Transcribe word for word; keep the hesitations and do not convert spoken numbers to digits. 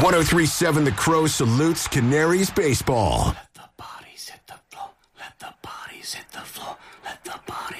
three point seven The Crow salutes Canaries baseball. Let the bodies hit the floor. Let the bodies hit the floor. Let the bodies